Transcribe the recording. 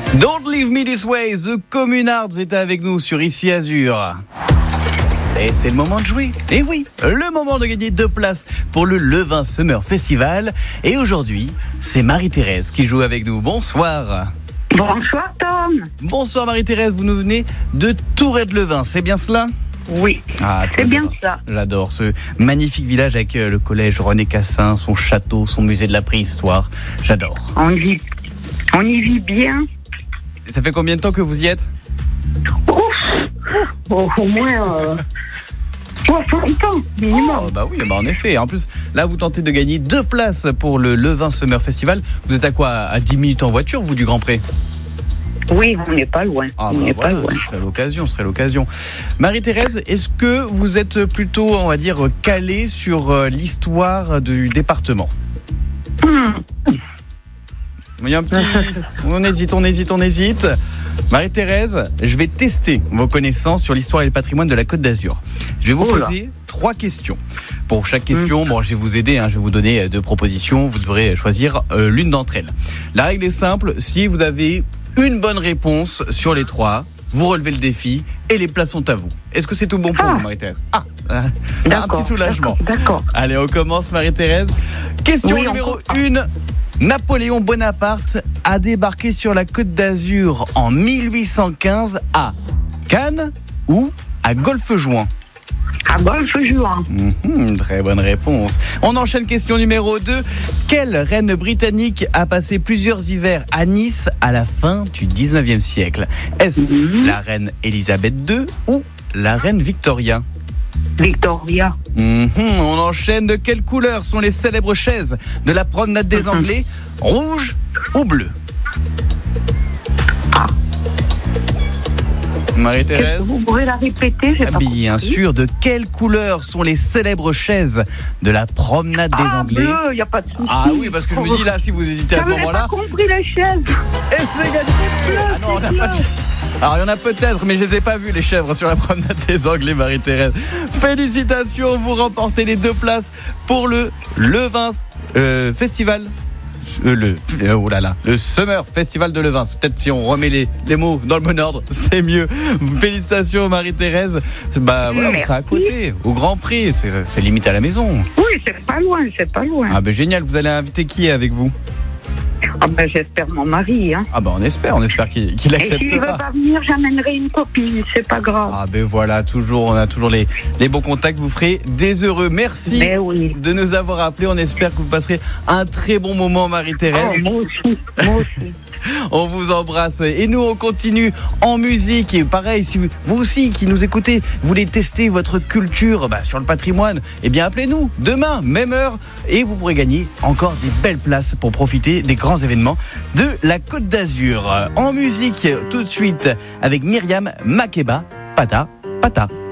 Don't Leave Me This Way, The Communards est avec nous sur Ici Azur. Et c'est le moment de jouer. Et oui, le moment de gagner 2 places pour le Levain Summer Festival. Et aujourd'hui, c'est Marie-Thérèse qui joue avec nous. Bonsoir. Bonsoir Tom. Bonsoir Marie-Thérèse, vous nous venez de Tourret-de-Levin, c'est bien cela ? Oui, c'est bien ça. J'adore ce magnifique village avec le collège René Cassin, son château, son musée de la préhistoire. J'adore. On y vit bien. Ça fait combien de temps que vous y êtes ? Au moins 60 ans minimum. Bah oui, en effet. En plus, là, vous tentez de gagner 2 places pour le Levain Summer Festival. Vous êtes à quoi ? À 10 minutes en voiture, vous, du Grand Pré ? Oui, on n'est pas loin. Pas loin. Ce serait l'occasion. Marie-Thérèse, est-ce que vous êtes plutôt, on va dire, calée sur l'histoire du département ? Il y a un petit... On hésite. Marie-Thérèse, je vais tester vos connaissances sur l'histoire et le patrimoine de la Côte d'Azur. Je vais vous poser 3 questions. Pour chaque question, je vais vous aider, je vais vous donner 2 propositions. Vous devrez choisir l'une d'entre elles. La règle est simple, si vous avez une bonne réponse sur les 3, vous relevez le défi et les places sont à vous. Est-ce que c'est tout bon pour vous, Marie-Thérèse ? Un petit soulagement. D'accord. Allez, on commence, Marie-Thérèse. Question numéro 1. Napoléon Bonaparte a débarqué sur la Côte d'Azur en 1815 à Cannes ou à Golfe-Juan ? À Golfe-Juan. Très bonne réponse. On enchaîne question numéro 2. Quelle reine britannique a passé plusieurs hivers à Nice à la fin du 19e siècle ? Est-ce la reine Elisabeth II ou la reine Victoria ? Victoria. On enchaîne. De quelle couleur sont les célèbres chaises de la promenade des Anglais ? Rouge ou bleu ? Marie-Thérèse ? Vous pourrez la répéter, Bien sûr. De quelle couleur sont les célèbres chaises de la promenade des Anglais ? Bleu, il n'y a pas de souci. Ah oui, parce que je me dis là, si vous hésitez à ce moment-là... J'avais pas compris les chaises. Et c'est gagné. On n'a pas de... Alors il y en a peut-être, mais je les ai pas vus les chèvres sur la promenade des Anglais, Marie-Thérèse. Félicitations, vous remportez les 2 places pour le Levain Festival. Le Summer Festival de Levain. Peut-être si on remet les mots dans le bon ordre, c'est mieux. Félicitations Marie-Thérèse. On sera à côté, au Grand Prix. C'est limite à la maison. Oui, c'est pas loin. Génial. Vous allez inviter qui avec vous ? J'espère mon mari. On espère qu'il acceptera. Et s'il ne veut pas venir, j'amènerai une copine, c'est pas grave. Voilà, on a toujours les bons contacts, vous ferez des heureux. Merci de nous avoir appelés, on espère que vous passerez un très bon moment, Marie-Thérèse. Moi aussi. On vous embrasse et nous on continue en musique. Et pareil, si vous aussi qui nous écoutez voulez tester votre culture sur le patrimoine, appelez-nous demain, même heure, et vous pourrez gagner encore des belles places pour profiter des grands événements de la Côte d'Azur. En musique tout de suite avec Myriam Makeba, Pata Pata.